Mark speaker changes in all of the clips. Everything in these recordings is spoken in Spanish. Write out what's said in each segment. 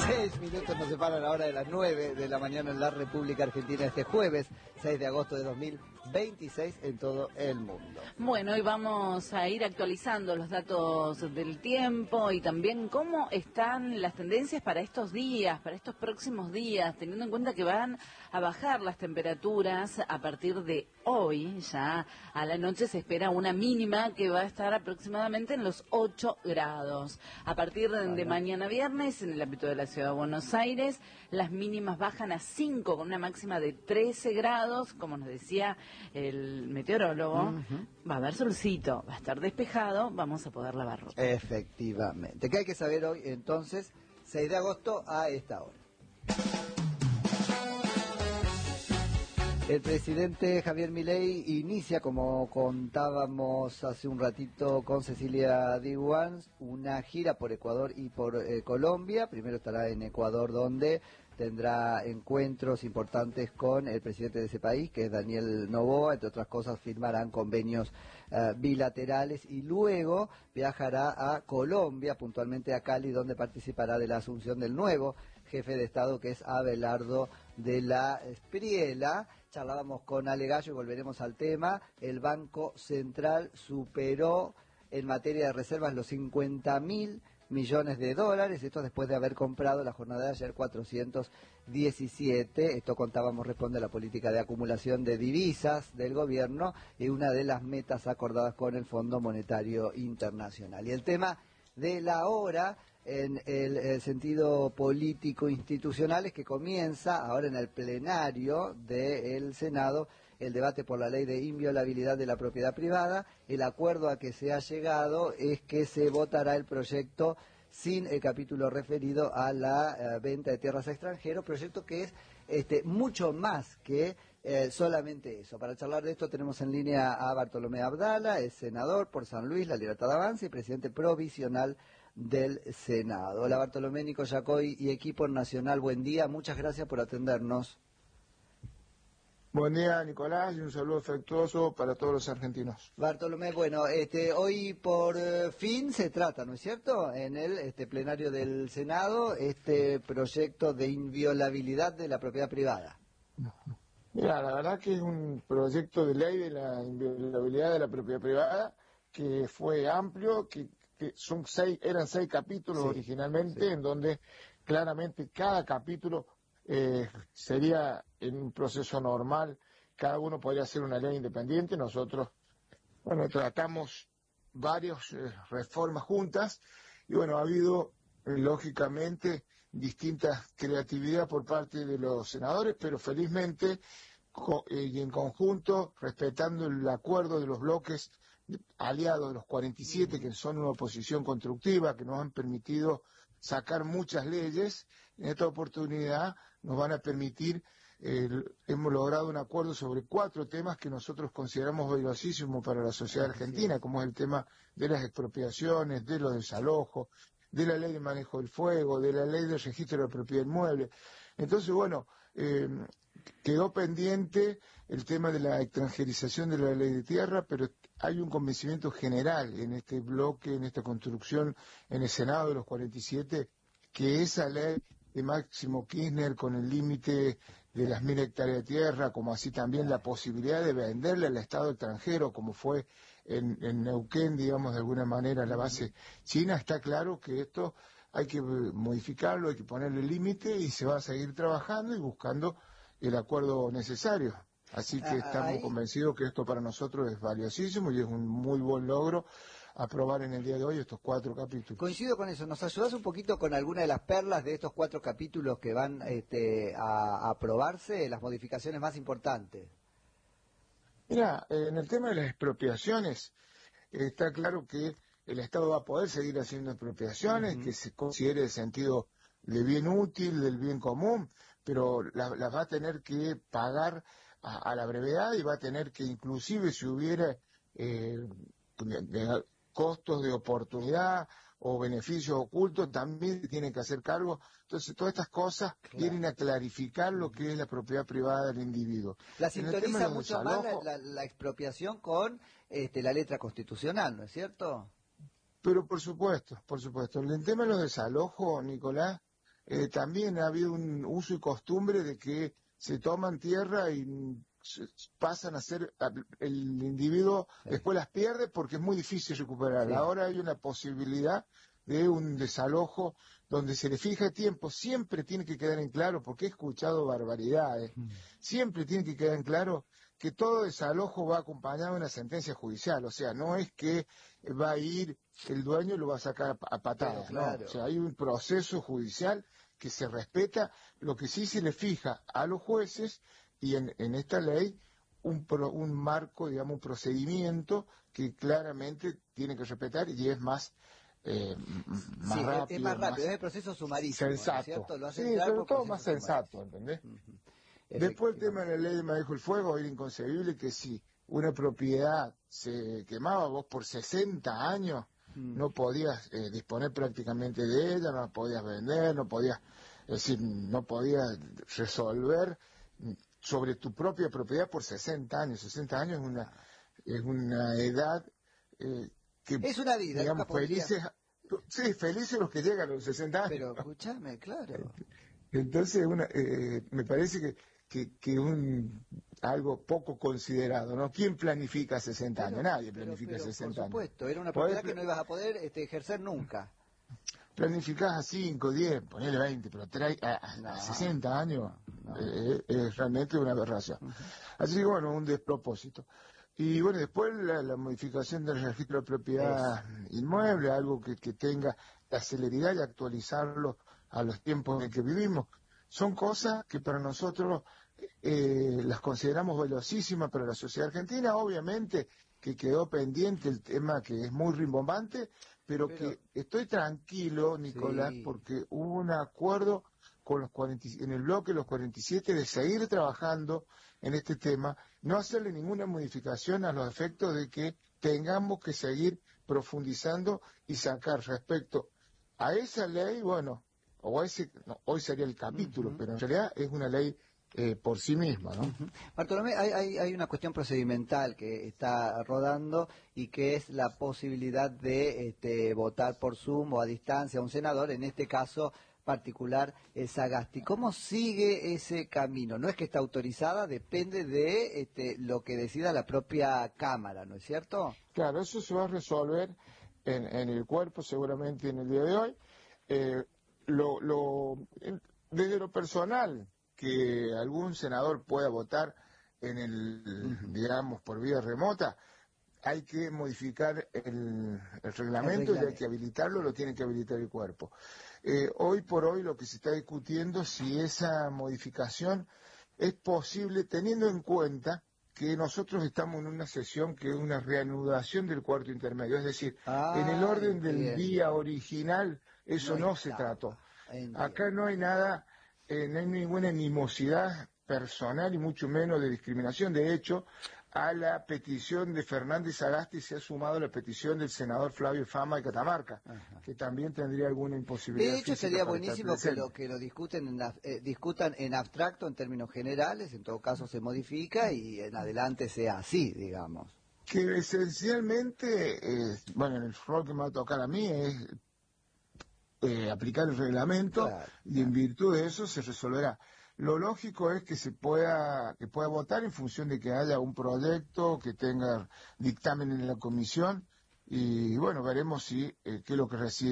Speaker 1: 6 minutos nos separan ahora de las 9 de la mañana en la República Argentina este jueves 6 de agosto de 2026 en todo el mundo.
Speaker 2: Bueno, hoy vamos a ir actualizando los datos del tiempo y también cómo están las tendencias para estos días, para estos próximos días, teniendo en cuenta que van a bajar las temperaturas a partir de hoy. Ya a la noche se espera una mínima que va a estar aproximadamente en los 8 grados. A partir de mañana viernes, en el ámbito de la ciudad de Buenos Aires, las mínimas bajan a 5 con una máxima de 13 grados, como nos decía el meteorólogo. Va a haber solcito, va a estar despejado, vamos a poder lavar ropa.
Speaker 1: Efectivamente. ¿Qué hay que saber hoy entonces? 6 de agosto a esta hora. El presidente Javier Milei inicia, como contábamos hace un ratito con Cecilia Diwan, una gira por Ecuador y por Colombia. Primero estará en Ecuador, donde tendrá encuentros importantes con el presidente de ese país, que es Daniel Noboa. Entre otras cosas, firmarán convenios bilaterales y luego viajará a Colombia, puntualmente a Cali, donde participará de la asunción del nuevo jefe de Estado, que es Abelardo de la Espriella. Charlábamos con Ale Gallo y volveremos al tema. El Banco Central superó en materia de reservas los 50.000 millones de dólares, esto después de haber comprado la jornada de ayer 417, esto contábamos responde a la política de acumulación de divisas del gobierno y una de las metas acordadas con el Fondo Monetario Internacional. Y el tema de la hora, en el sentido político institucional, es que comienza ahora en el plenario del Senado el debate por la ley de inviolabilidad de la propiedad privada. El acuerdo a que se ha llegado es que se votará el proyecto sin el capítulo referido a la venta de tierras a extranjeros, proyecto que es mucho más que solamente eso. Para charlar de esto tenemos en línea a Bartolomé Abdala, es senador por San Luis, La Libertad Avanza, y presidente provisional del Senado. Hola Bartolomé, Nico Yacoy y equipo nacional, buen día, muchas gracias por atendernos.
Speaker 3: Buen día, Nicolás, y un saludo afectuoso para todos los argentinos.
Speaker 1: Bartolomé, bueno, hoy por fin se trata, ¿no es cierto?, en el plenario del Senado, este proyecto de inviolabilidad de la propiedad privada.
Speaker 3: Mira, la verdad que es un proyecto de ley de la inviolabilidad de la propiedad privada que fue amplio, que eran seis capítulos originalmente, en donde claramente cada capítulo sería en un proceso normal, cada uno podría hacer una ley independiente. Nosotros, tratamos varias reformas juntas y ha habido lógicamente distinta creatividad por parte de los senadores, pero felizmente y en conjunto, respetando el acuerdo de los bloques aliados de los 47, que son una oposición constructiva, que nos han permitido sacar muchas leyes. En esta oportunidad nos van a permitir, hemos logrado un acuerdo sobre 4 temas que nosotros consideramos valiosísimos para la sociedad argentina, como es el tema de las expropiaciones, de los desalojos, de la ley de manejo del fuego, de la ley del registro de la propiedad inmueble. Entonces, quedó pendiente el tema de la extranjerización de la ley de tierra, pero hay un convencimiento general en este bloque, en esta construcción en el Senado de los 47, que esa ley de Máximo Kirchner, con el límite de las 1.000 hectáreas de tierra, como así también la posibilidad de venderle al Estado extranjero, como fue en Neuquén, digamos, de alguna manera, la base china, está claro que esto hay que modificarlo, hay que ponerle límite y se va a seguir trabajando y buscando el acuerdo necesario. Así que estamos convencidos que esto para nosotros es valiosísimo y es un muy buen logro aprobar en el día de hoy estos 4 capítulos.
Speaker 1: Coincido con eso. ¿Nos ayudas un poquito con alguna de las perlas de estos 4 capítulos que van a aprobarse, las modificaciones más importantes?
Speaker 3: Mira, en el tema de las expropiaciones, está claro que el Estado va a poder seguir haciendo expropiaciones, que se considere el sentido de bien útil, del bien común, pero las va a tener que pagar a la brevedad y va a tener que, inclusive si hubiera costos de oportunidad o beneficios ocultos, también tienen que hacer cargo. Entonces, todas estas cosas vienen a clarificar lo que es la propiedad privada del individuo.
Speaker 1: La sintoniza mucho más la expropiación con la letra constitucional, ¿no es cierto?
Speaker 3: Pero por supuesto. En el tema de los desalojos, Nicolás, también ha habido un uso y costumbre de que se toman tierra y pasan a ser, el individuo después las pierde porque es muy difícil recuperarla.
Speaker 1: Sí.
Speaker 3: Ahora hay una posibilidad de un desalojo donde se le fija tiempo. Siempre tiene que quedar en claro, porque he escuchado barbaridades, siempre tiene que quedar en claro que todo desalojo va acompañado de una sentencia judicial. O sea, no es que va a ir el dueño y lo va a sacar a patadas.
Speaker 1: Claro.
Speaker 3: No. O sea, hay un proceso judicial que se respeta. Lo que sí se le fija a los jueces, y en esta ley, un marco, digamos, un procedimiento que claramente tiene que respetar y es más
Speaker 1: Sí,
Speaker 3: rápido.
Speaker 1: es más rápido, es el proceso sumarísimo, ¿no es
Speaker 3: sensato.
Speaker 1: cierto? Lo
Speaker 3: Sí,
Speaker 1: hacen claro
Speaker 3: sobre
Speaker 1: por
Speaker 3: todo más
Speaker 1: proceso
Speaker 3: sensato, ¿entendés?
Speaker 1: sumarísimo.
Speaker 3: Después el tema de la
Speaker 1: Efectivamente.
Speaker 3: ley de manejo del fuego era inconcebible que si una propiedad se quemaba, vos por 60 años no podías disponer prácticamente de ella, no la podías vender, no podías, es decir, no podías resolver sobre tu propia propiedad por 60 años. 60 años es una edad que,
Speaker 1: Es una vida, nunca
Speaker 3: digamos,
Speaker 1: podría.
Speaker 3: sí, felices los que llegan a los 60 años.
Speaker 1: Pero escúchame, claro.
Speaker 3: Entonces, me parece que algo poco considerado, ¿no? ¿Quién planifica 60 años? Nadie planifica
Speaker 1: Pero,
Speaker 3: 60
Speaker 1: por
Speaker 3: años.
Speaker 1: supuesto, era una
Speaker 3: Podés
Speaker 1: propiedad que no ibas a poder ejercer nunca.
Speaker 3: planificás a 5, 10, ponele 20, pero a 60 años
Speaker 1: no.
Speaker 3: Es realmente una aberración. Así que, bueno, un despropósito. Y bueno, después la modificación del registro de propiedad inmueble, algo que tenga la celeridad de actualizarlo a los tiempos en que vivimos. Son cosas que para nosotros las consideramos velocísimas para la sociedad argentina. Obviamente que quedó pendiente el tema que es muy rimbombante, pero que estoy tranquilo, Nicolás,
Speaker 1: Sí.
Speaker 3: porque hubo un acuerdo con en el bloque los 47 de seguir trabajando en este tema, no hacerle ninguna modificación a los efectos de que tengamos que seguir profundizando y sacar respecto a esa ley, bueno, o a ese, no, hoy sería el capítulo, pero en realidad es una ley por sí misma, ¿no?
Speaker 1: Bartolomé, hay una cuestión procedimental que está rodando y que es la posibilidad de votar por Zoom o a distancia a un senador, en este caso particular Sagasti. ¿Cómo sigue ese camino? No es que está autorizada, depende de lo que decida la propia Cámara, ¿no es cierto?
Speaker 3: Claro, eso se va a resolver en el cuerpo seguramente en el día de hoy. Eh, desde lo personal, que algún senador pueda votar digamos, por vía remota, hay que modificar el reglamento y hay que habilitarlo, lo tiene que habilitar el cuerpo. Hoy por hoy lo que se está discutiendo si esa modificación es posible teniendo en cuenta que nosotros estamos en una sesión que es una reanudación del cuarto intermedio, es decir, en el orden del día original eso no se trató. Acá no hay nada, no hay ninguna animosidad personal y mucho menos de discriminación. De hecho, a la petición de Fernández Sagasti se ha sumado la petición del senador Flavio Fama de Catamarca, que también tendría alguna imposibilidad.
Speaker 1: De hecho, sería buenísimo que lo discutan en abstracto, en términos generales, en todo caso se modifica y en adelante sea así, digamos.
Speaker 3: Que esencialmente, bueno, en el rol que me va a tocar a mí es aplicar el reglamento y en virtud de eso se resolverá. Lo lógico es que pueda votar en función de que haya un proyecto, que tenga dictamen en la comisión y bueno, veremos si qué es lo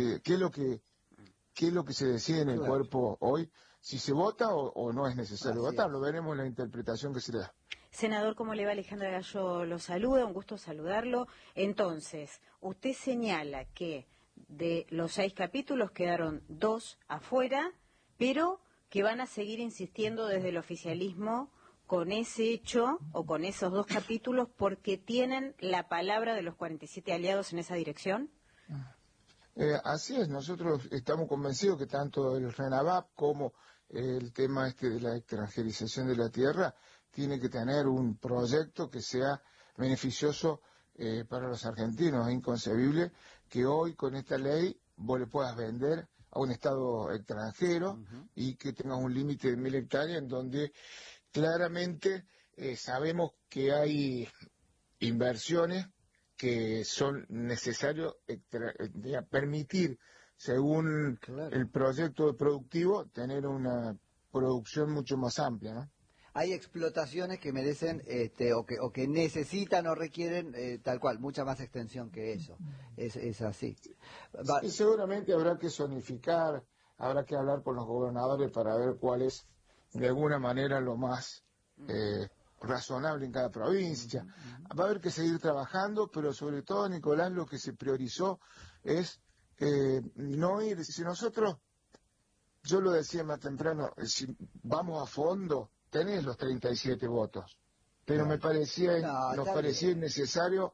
Speaker 3: que se decide en el cuerpo hoy, si se vota o no es necesario votarlo, veremos la interpretación que se le da.
Speaker 4: Senador, ¿cómo le va? Alejandra Gallo lo saluda, un gusto saludarlo. Entonces, usted señala que de los 6 capítulos quedaron 2 afuera, pero que van a seguir insistiendo desde el oficialismo con ese hecho o con esos 2 capítulos porque tienen la palabra de los 47 aliados en esa dirección.
Speaker 3: Así es, nosotros estamos convencidos que tanto el RENAVAP como el tema de la extranjerización de la tierra tiene que tener un proyecto que sea beneficioso para los argentinos. Es inconcebible que hoy con esta ley vos le puedas vender a un Estado extranjero y que tengas un límite de 1.000 hectáreas en donde claramente sabemos que hay inversiones que son necesarios permitir según
Speaker 1: Claro.
Speaker 3: el proyecto productivo, tener una producción mucho más amplia, ¿no?
Speaker 1: Hay explotaciones que merecen o que necesitan o requieren tal cual, mucha más extensión que eso. Es así.
Speaker 3: Y seguramente habrá que zonificar, habrá que hablar con los gobernadores para ver cuál es, de alguna manera, lo más razonable en cada provincia. Va a haber que seguir trabajando, pero sobre todo, Nicolás, lo que se priorizó es no ir. Si nosotros, yo lo decía más temprano, si vamos a fondo, tenés los 37 votos, pero
Speaker 1: Claro.
Speaker 3: nos parecía innecesario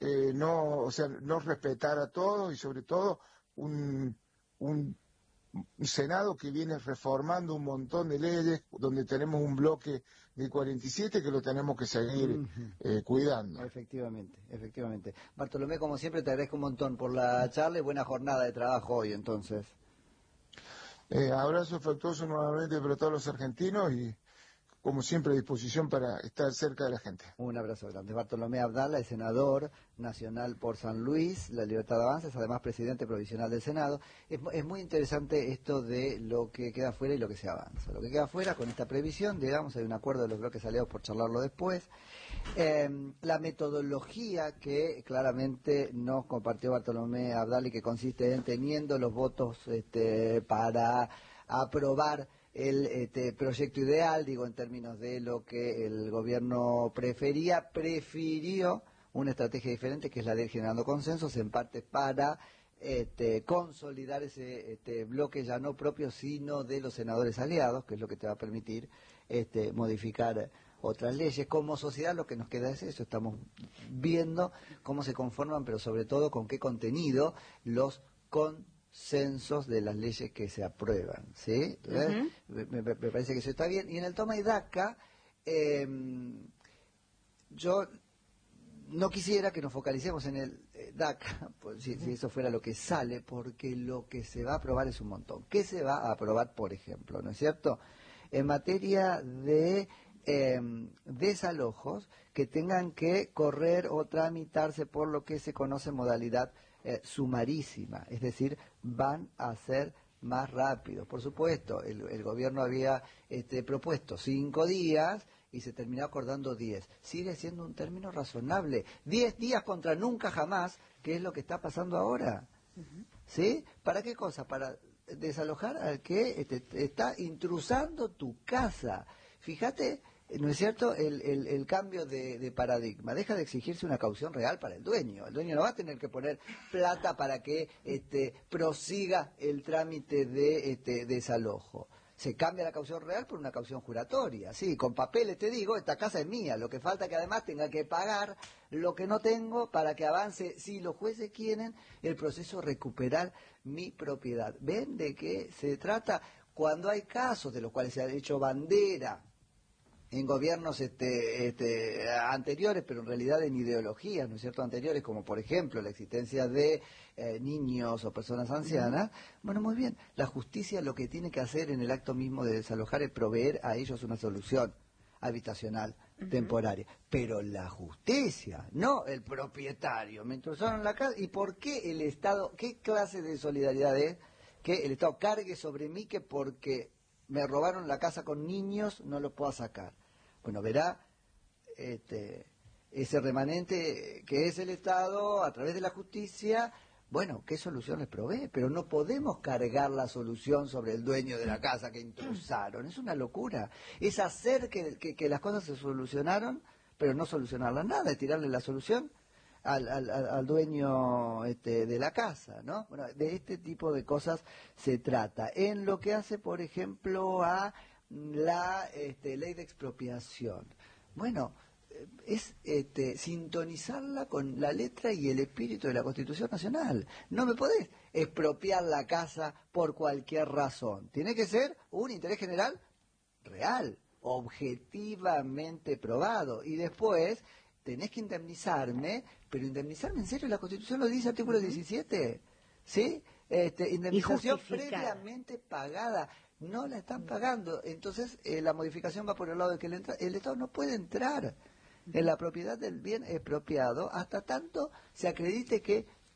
Speaker 3: no respetar a todos y sobre todo un Senado que viene reformando un montón de leyes, donde tenemos un bloque de 47 que lo tenemos que seguir cuidando.
Speaker 1: Efectivamente, efectivamente. Bartolomé, como siempre, te agradezco un montón por la charla y buena jornada de trabajo hoy, entonces.
Speaker 3: Abrazo afectuoso nuevamente para todos los argentinos y, como siempre, a disposición para estar cerca de la gente.
Speaker 1: Un abrazo grande. Bartolomé Abdala es senador nacional por San Luis, La Libertad de Avanza, es además presidente provisional del Senado. Es muy interesante esto de lo que queda fuera y lo que se avanza. Lo que queda fuera con esta previsión, digamos, hay un acuerdo de los bloques aliados por charlarlo después. La metodología que claramente nos compartió Bartolomé Abdala y que consiste en teniendo los votos para aprobar el proyecto ideal, digo, en términos de lo que el gobierno prefirió una estrategia diferente, que es la de ir generando consensos, en parte para consolidar ese bloque ya no propio, sino de los senadores aliados, que es lo que te va a permitir modificar otras leyes. Como sociedad lo que nos queda es eso, estamos viendo cómo se conforman, pero sobre todo con qué contenido los consensos de las leyes que se aprueban, ¿sí? Me parece que eso está bien. Y en el toma y daca, yo no quisiera que nos focalicemos en el DACA, pues, si eso fuera lo que sale, porque lo que se va a aprobar es un montón. ¿Qué se va a aprobar, por ejemplo? ¿No es cierto? En materia de desalojos que tengan que correr o tramitarse por lo que se conoce modalidad sumarísima, es decir, van a ser más rápidos. Por supuesto, el gobierno había propuesto 5 días y se terminó acordando 10. Sigue siendo un término razonable. 10 días contra nunca jamás, que es lo que está pasando ahora. ¿Sí? ¿Para qué cosa? Para desalojar al que está intrusando tu casa. Fíjate, ¿no es cierto?, el cambio de paradigma. Deja de exigirse una caución real para el dueño. El dueño no va a tener que poner plata para que prosiga el trámite de desalojo. Se cambia la caución real por una caución juratoria. Sí, con papeles te digo, esta casa es mía. Lo que falta es que además tenga que pagar lo que no tengo para que avance, si los jueces quieren, el proceso recuperar mi propiedad. ¿Ven de qué se trata? Cuando hay casos de los cuales se ha hecho bandera en gobiernos anteriores, pero en realidad en ideologías, ¿no es cierto?, anteriores, como por ejemplo la existencia de niños o personas ancianas. Bueno, muy bien, la justicia lo que tiene que hacer en el acto mismo de desalojar es proveer a ellos una solución habitacional temporaria, pero la justicia, no el propietario. Me intrusaron la casa, ¿y por qué el Estado, qué clase de solidaridad es que el Estado cargue sobre mí que porque me robaron la casa con niños, no lo puedo sacar? Bueno, verá ese remanente que es el Estado a través de la justicia, bueno, ¿qué solución les provee? Pero no podemos cargar la solución sobre el dueño de la casa que intrusaron. Es una locura. Es hacer que las cosas se solucionaron, pero no solucionarlas nada, es tirarle la solución al dueño de la casa, ¿no? Bueno, de este tipo de cosas se trata. En lo que hace, por ejemplo, a la ley de expropiación. Bueno, es sintonizarla con la letra y el espíritu de la Constitución Nacional. No me podés expropiar la casa por cualquier razón. Tiene que ser un interés general real, objetivamente probado. Y después tenés que indemnizarme, pero indemnizarme en serio, la Constitución lo dice, artículo 17, ¿sí? Indemnización previamente pagada, no la están pagando. Entonces la modificación va por el lado de que el Estado no puede entrar en la propiedad del bien expropiado hasta tanto se acredite que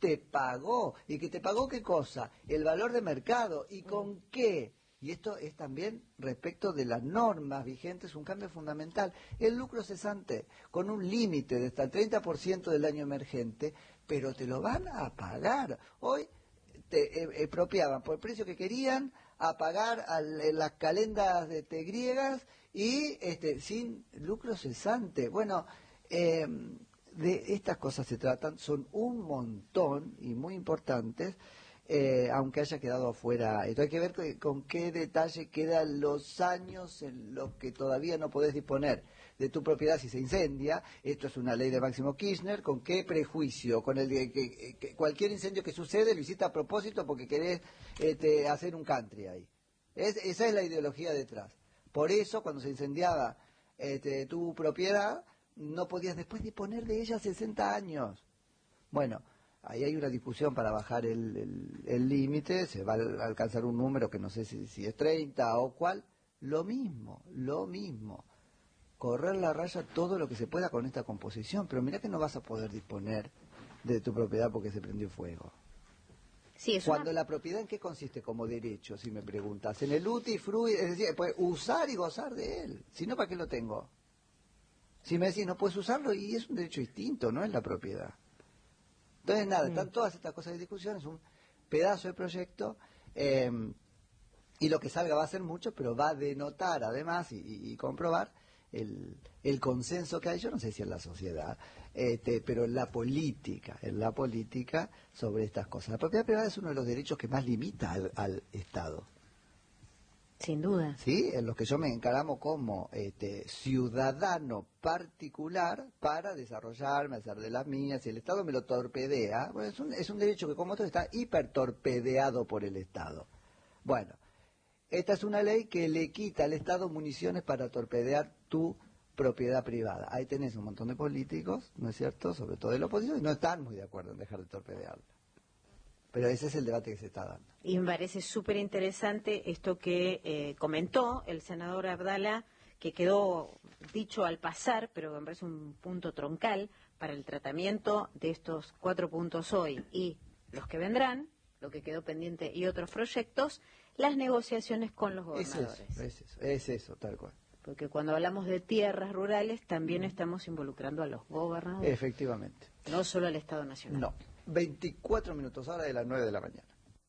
Speaker 1: te pagó. ¿Y que te pagó qué cosa? El valor de mercado. ¿Y con qué? Y esto es también respecto de las normas vigentes, un cambio fundamental. El lucro cesante, con un límite de hasta el 30% del año emergente, pero te lo van a pagar. Hoy te expropiaban por el precio que querían a pagar las calendas griegas y sin lucro cesante. Bueno, de estas cosas se tratan, son un montón y muy importantes, aunque haya quedado afuera. Esto hay que ver con qué detalle quedan los años en los que todavía no podés disponer de tu propiedad si se incendia. Esto es una ley de Máximo Kirchner. ¿Con qué prejuicio? Con el de que cualquier incendio que sucede lo hiciste a propósito porque querés hacer un country ahí. Esa es la ideología detrás. Por eso, cuando se incendiaba tu propiedad, no podías después disponer de ella 60 años. Bueno, ahí hay una discusión para bajar el límite, se va a alcanzar un número que no sé si es 30 o cuál. Lo mismo. Correr la raya todo lo que se pueda con esta composición, pero mirá que no vas a poder disponer de tu propiedad porque se prendió fuego.
Speaker 4: Sí,
Speaker 1: Cuando la propiedad, ¿en qué consiste como derecho, si me preguntas? En el uti fruit, es decir, pues, usar y gozar de él. Si no, ¿para qué lo tengo? Si me decís, no puedes usarlo, y es un derecho distinto, no es la propiedad. Entonces, nada, están todas estas cosas de discusión, es un pedazo de proyecto, y lo que salga va a ser mucho, pero va a denotar además y comprobar el consenso que hay, yo no sé si en la sociedad, pero en la política sobre estas cosas. La propiedad privada es uno de los derechos que más limita al Estado.
Speaker 4: Sin duda.
Speaker 1: ¿Sí? En los que yo me encaramo como ciudadano particular para desarrollarme, hacer de las mías. Si el Estado me lo torpedea, bueno, es un derecho que como otro está hipertorpedeado por el Estado. Bueno, esta es una ley que le quita al Estado municiones para torpedear tu propiedad privada. Ahí tenés un montón de políticos, ¿no es cierto?, sobre todo de la oposición, y no están muy de acuerdo en dejar de torpedearla. Pero ese es el debate que se está dando.
Speaker 4: Y me parece súper interesante esto que comentó el senador Abdala, que quedó dicho al pasar, pero me parece un punto troncal para el tratamiento de estos 4 puntos hoy y los que vendrán, lo que quedó pendiente y otros proyectos, las negociaciones con los gobernadores.
Speaker 1: Es eso, tal cual.
Speaker 4: Porque cuando hablamos de tierras rurales también estamos involucrando a los gobernadores.
Speaker 1: Efectivamente.
Speaker 4: No solo al Estado Nacional.
Speaker 1: No. 24 minutos ahora de las 9 de la mañana.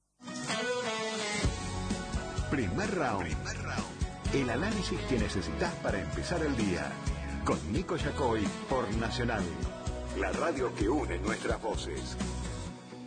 Speaker 5: Primer round. El análisis que necesitas para empezar el día. Con Nico Yacoy por Nacional. La radio que une nuestras voces.